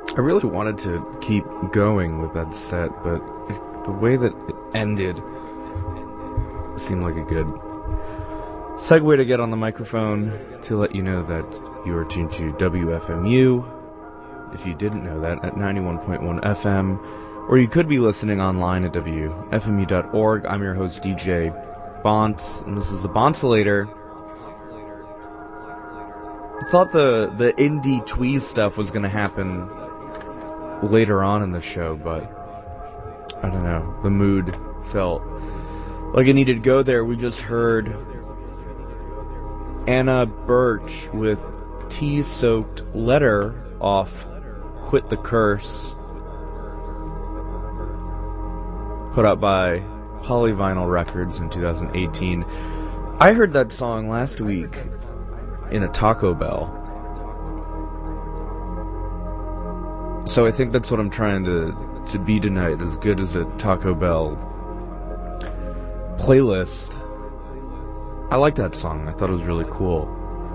I really wanted to keep going with that set, but the way that it ended seemed like a good segue to get on the microphone to let you know that you are tuned to WFMU, if you didn't know that, at 91.1 FM, or you could be listening online at WFMU.org. I'm your host, DJ Bonce, and this is the Boncelator. I thought the indie twee stuff was going to happen later on in the show, but I don't know, the mood felt like it needed to go there. We just heard Anna Birch with Tea-Soaked Letter off Quit the Curse, put out by Polyvinyl Records in 2018. I heard that song last week in a Taco Bell. So I think that's what I'm trying to be tonight, as good as a Taco Bell playlist. I like that song. I thought it was really cool.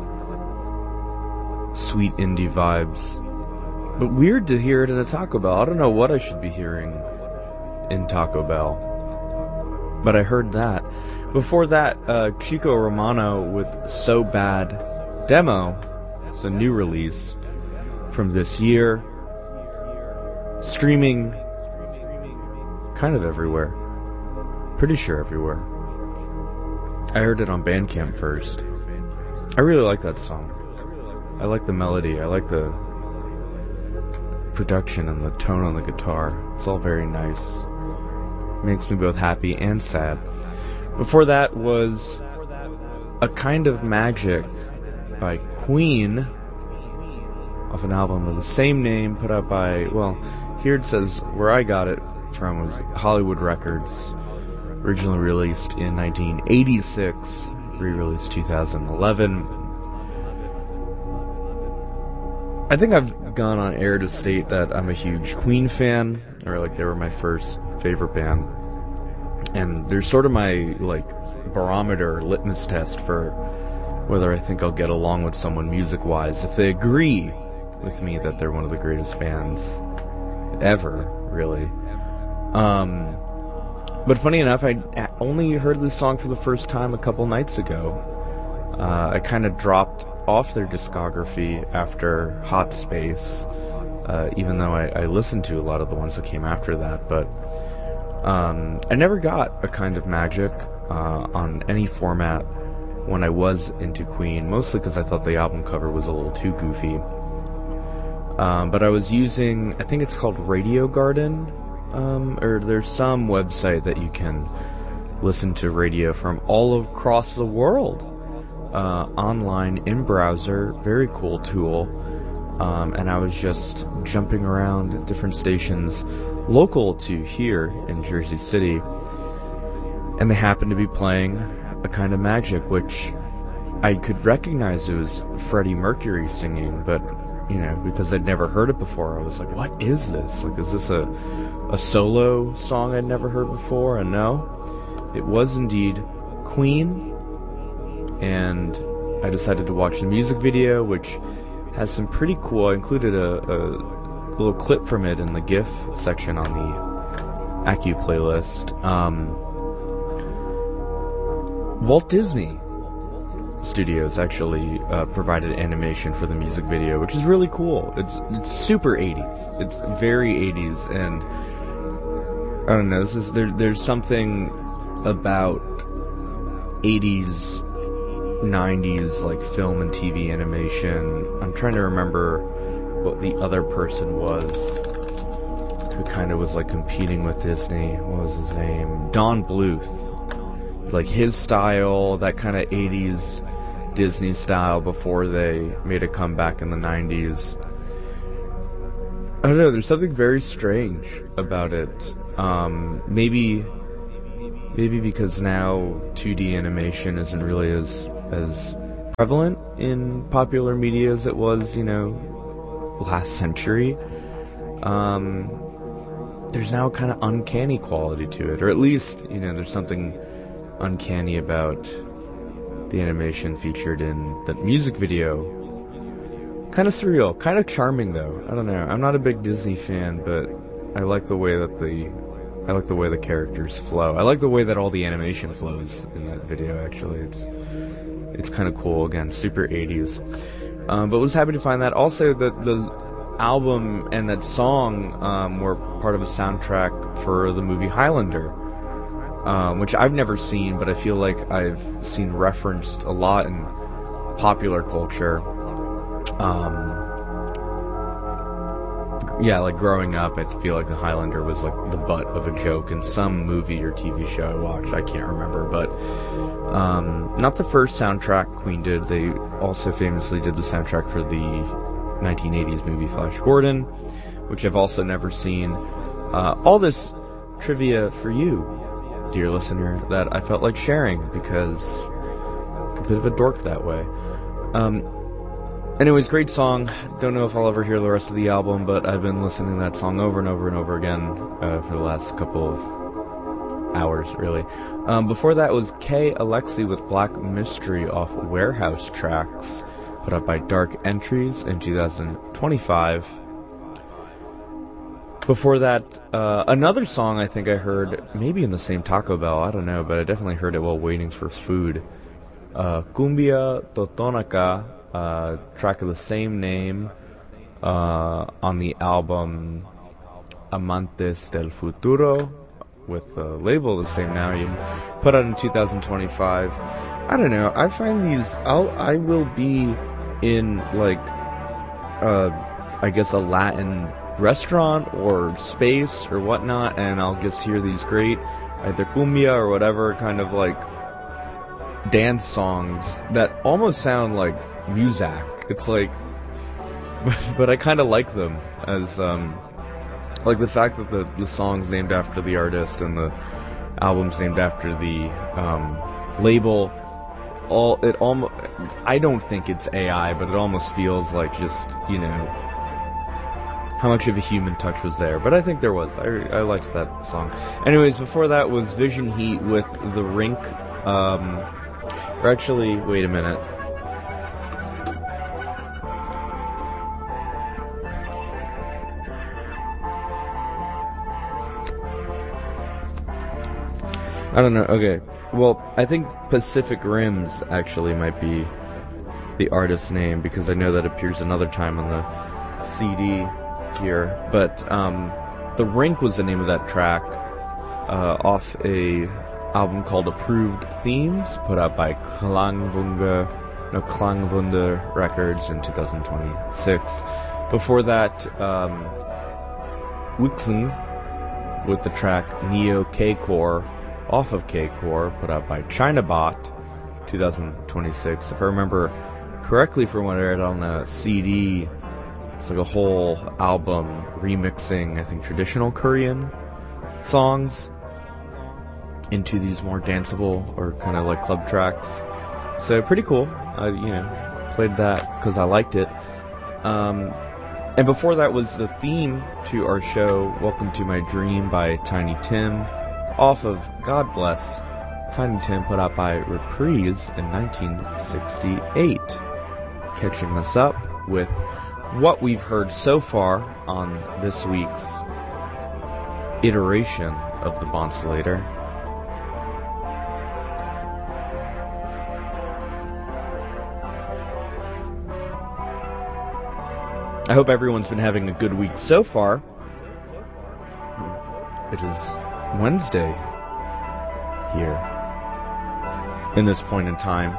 Sweet indie vibes. But weird to hear it in a Taco Bell. I don't know what I should be hearing in Taco Bell, but I heard that. Before that, Chico Romano with So Bad Demo. It's a new release from this year. Streaming kind of everywhere. Pretty sure everywhere. I heard it on Bandcamp first. I really like that song. I like the melody. I like the production and the tone on the guitar. It's all very nice. Makes me both happy and sad. Before that was A Kind of Magic by Queen, off an album of the same name, put out by, well, here it says where I got it from was Hollywood Records, originally released in 1986, re-released 2011. I think I've gone on air to state that I'm a huge Queen fan, or like they were my first favorite band, and they're sort of my like barometer, litmus test for whether I think I'll get along with someone music-wise. If they agree with me that they're one of the greatest bands ever, really. But funny enough, I only heard this song for the first time a couple nights ago. I kind of dropped off their discography after Hot Space, even though I listened to a lot of the ones that came after that, but I never got A Kind of Magic on any format when I was into Queen, mostly because I thought the album cover was a little too goofy. But I was using, I think it's called Radio Garden, or there's some website that you can listen to radio from all across the world, online, in browser. Very cool tool. And I was just jumping around different stations local to here in Jersey City, and they happened to be playing A Kind of Magic, which I could recognize it was Freddie Mercury singing, but you know, because I'd never heard it before, I was like, what is this? Like, is this a solo song I'd never heard before? And no, it was indeed Queen, and I decided to watch the music video, which has some pretty cool, I included a little clip from it in the GIF section on the Accu playlist. Walt Disney Studios actually provided animation for the music video, which is really cool. It's super 80s. It's very 80s, and I don't know. There's something about 80s, 90s like film and TV animation. I'm trying to remember what the other person was who kind of was like competing with Disney. What was his name? Don Bluth. Like his style, that kind of 80s Disney style before they made a comeback in the 90s. I don't know, there's something very strange about it. Maybe because now 2D animation isn't really as prevalent in popular media as it was, you know, last century. There's now kind of uncanny quality to it, or at least, you know, there's something uncanny about the animation featured in the music video kind of surreal, kind of charming though. I don't know. I'm not a big Disney fan, but I like the way that the characters flow. I like the way that all the animation flows in that video. Actually, it's kind of cool. Again, super 80s. But was happy to find that. Also, the album and that song were part of a soundtrack for the movie Highlander, which I've never seen, but I feel like I've seen referenced a lot in popular culture. Yeah, like growing up, I feel like the Highlander was like the butt of a joke in some movie or TV show I watched. I can't remember, but not the first soundtrack Queen did. They also famously did the soundtrack for the 1980s movie Flash Gordon, which I've also never seen. All this trivia for you, dear listener, that I felt like sharing because I'm a bit of a dork that way. Anyways, great song. Don't know if I'll ever hear the rest of the album, but I've been listening to that song over and over and over again for the last couple of hours, really. Before that was K. Alexi with Black Mystery off Warehouse Tracks, put up by Dark Entries in 2025. Before that, another song I think I heard, maybe in the same Taco Bell, I don't know, but I definitely heard it while waiting for food. Cumbia Totonaca, track of the same name, on the album Amantes del Futuro, with the label the same name, put out in 2025. I don't know, I find these, I will be in, like, I guess a Latin restaurant or space or whatnot, and I'll just hear these great, either cumbia or whatever, kind of like dance songs that almost sound like Muzak. It's like, but I kind of like them as, like the fact that the song's named after the artist and the album's named after the label. I don't think it's AI, but it almost feels like just, you know, how much of a human touch was there. But I think there was. I liked that song. Anyways, before that was Vision Heat with The Rink. Or actually, wait a minute. I don't know. Okay. Well, I think Pacific Rims actually might be the artist's name, because I know that appears another time on the CD here. But The Rink was the name of that track off a album called Approved Themes, put out by Klangwunder Records in 2026. Before that, Wixen with the track Neo K-Core off of K-Core, put out by Chinabot, 2026. If I remember correctly from what I read on the CD, it's like a whole album remixing, I think, traditional Korean songs into these more danceable or kind of like club tracks. So pretty cool. Played that because I liked it. And before that was the theme to our show, Welcome to My Dream by Tiny Tim, off of God Bless. Tiny Tim, put out by Reprise in 1968. Catching us up with what we've heard so far on this week's iteration of the Bonsilator. I hope everyone's been having a good week so far. It is Wednesday here, in this point in time,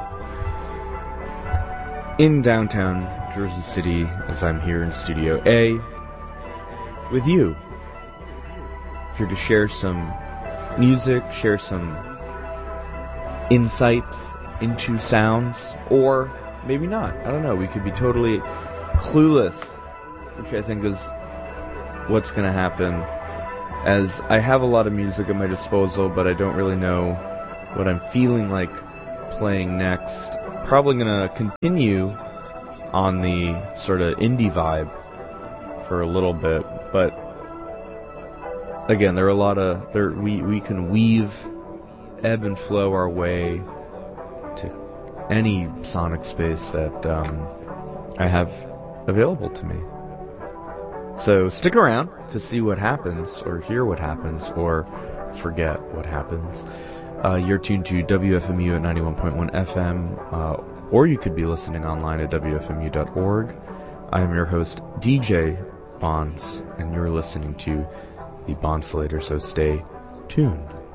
in downtown Jersey City, as I'm here in Studio A with you, here to share some music, share some insights into sounds, or maybe not. I don't know. We could be totally clueless, which I think is what's going to happen, as I have a lot of music at my disposal, but I don't really know what I'm feeling like playing next. Probably going to continue on the sort of indie vibe for a little bit, but again, there are a lot of we can weave, ebb and flow our way to any sonic space that I have available to me. So stick around to see what happens, or hear what happens, or forget what happens. You're tuned to WFMU at 91.1 FM, or you could be listening online at WFMU.org. I am your host, DJ Bonds, and you're listening to the Bondslater, so stay tuned.